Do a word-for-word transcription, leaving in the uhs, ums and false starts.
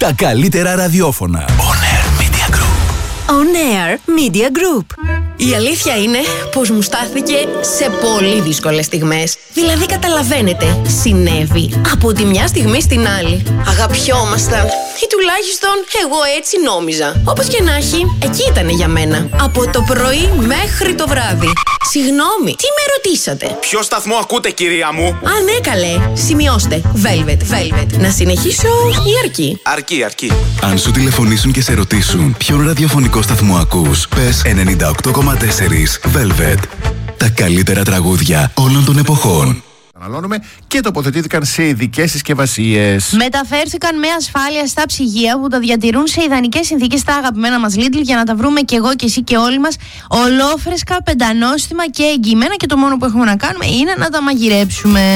Τα καλύτερα ραδιόφωνα. On Air Media Group. On Air Media Group. Η αλήθεια είναι πως μου στάθηκε σε πολύ δύσκολες στιγμές. Δηλαδή καταλαβαίνετε, συνέβη από τη μια στιγμή στην άλλη. Αγαπιόμασταν, ή τουλάχιστον εγώ έτσι νόμιζα. Όπως και να έχει, εκεί ήταν για μένα. Από το πρωί μέχρι το βράδυ. Συγγνώμη, τι με ρωτήσατε? Ποιο σταθμό ακούτε, κυρία μου? Α, ναι, καλέ. Σημειώστε. Velvet, Velvet. Να συνεχίσω ή αρκεί? Αρκεί, αρκεί. Αν σου τηλεφωνήσουν και σε ρωτήσουν ποιον ραδιοφωνικό σταθμό ακούς, πες ενενήντα οκτώ κόμμα τέσσερα Velvet. Τα καλύτερα τραγούδια όλων των εποχών. Και τοποθετήθηκαν σε ειδικές συσκευασίες. Μεταφέρθηκαν με ασφάλεια στα ψυγεία που τα διατηρούν σε ιδανικές συνθήκες στα αγαπημένα μας Lidl για να τα βρούμε και εγώ και εσύ και όλοι μας ολόφρεσκα, πεντανόστιμα και εγγυημένα, και το μόνο που έχουμε να κάνουμε είναι να τα μαγειρέψουμε.